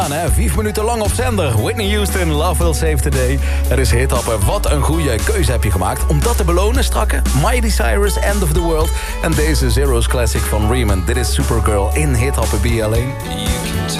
5 minuten lang op zender. Whitney Houston, Love Will Save the Day. Er is Hithappen. Wat een goede keuze heb je gemaakt. Om dat te belonen strakke. Miley Cyrus, End of the World. En deze Zero's Classic van Riemann. Dit is Supergirl in Hithappen, be alleen. You can